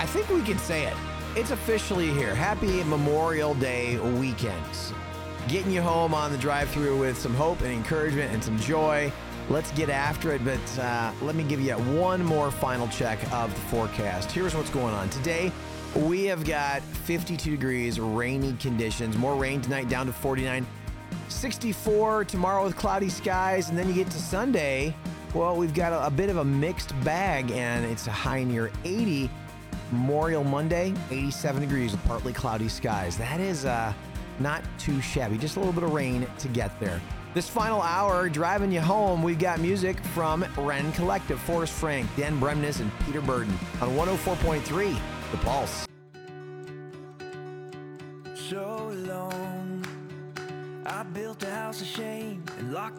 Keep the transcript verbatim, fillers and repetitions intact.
think we can say it. It's officially here. Happy Memorial Day weekend. Getting you home on the drive-thru with some hope and encouragement and some joy. Let's get after it, but uh, let me give you one more final check of the forecast. Here's what's going on. Today, we have got fifty-two degrees, rainy conditions. More rain tonight, down to forty-nine. sixty-four tomorrow with cloudy skies, and then you get to Sunday. Well, we've got a, a bit of a mixed bag, and it's a high near eighty. Memorial Monday, eighty-seven degrees with partly cloudy skies. That is uh, not too shabby. Just a little bit of rain to get there. This final hour, driving you home, we've got music from Wren Collective, Forrest Frank, Dan Bremnes, and Peter Burden on one oh four point three, The Pulse. So long, I built a house of shame and locked